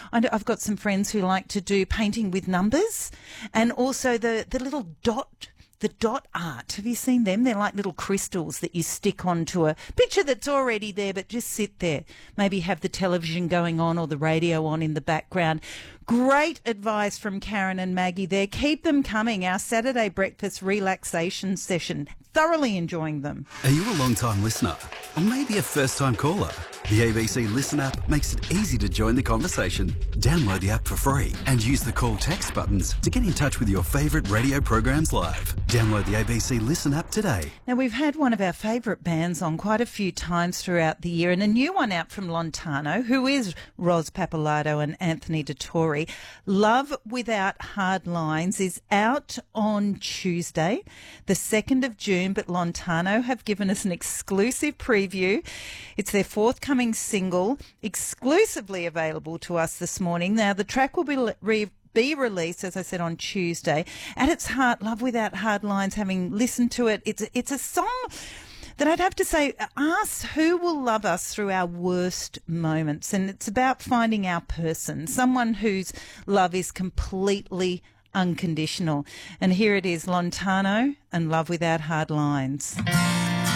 I've got some friends who like to do painting with numbers, and also the little dot. The dot art, have you seen them? They're like little crystals that you stick onto a picture that's already there, but just sit there. Maybe have the television going on or the radio on in the background. Great advice from Karen and Maggie there. Keep them coming. Our Saturday breakfast relaxation session. Thoroughly enjoying them. Are you a long-time listener? Or maybe a first-time caller? The ABC Listen app makes it easy to join the conversation. Download the app for free and use the call text buttons to get in touch with your favourite radio programs live. Download the ABC Listen app today. Now, we've had one of our favourite bands on quite a few times throughout the year, and a new one out from Lontano, who is Ros Pappalardo and Anthony Dettori. Love Without Hard Lines is out on Tuesday, the 2nd of June, but Lontano have given us an exclusive preview. It's their forthcoming single, exclusively available to us this morning. Now, the track will be released, as I said, on Tuesday. At its heart, Love Without Hard Lines, having listened to it, it's a song that I'd have to say asks who will love us through our worst moments. And it's about finding our person, someone whose love is completely unconditional. And here it is, Lontano and Love Without Hard Lines.